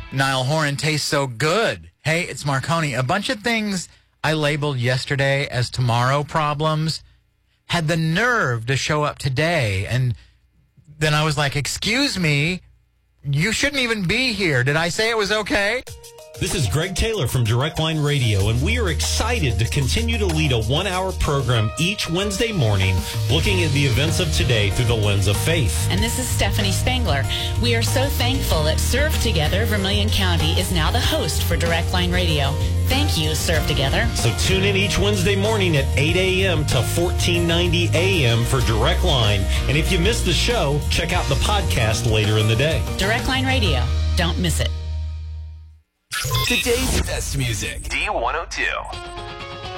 Niall Horan tastes so good. Hey, it's Marconi. A bunch of things I labeled yesterday as tomorrow problems had the nerve to show up today. And then I was like, excuse me, you shouldn't even be here. Did I say it was okay? This is Greg Taylor from Direct Line Radio, and we are excited to continue to lead a one-hour program each Wednesday morning looking at the events of today through the lens of faith. And this is Stephanie Spangler. We are so thankful that Serve Together Vermilion County is now the host for Direct Line Radio. Thank you, Serve Together. So tune in each Wednesday morning at 8 a.m. to 1490 a.m. for Direct Line. And if you missed the show, check out the podcast later in the day. Direct Line Radio. Don't miss it. Today's best music. D102.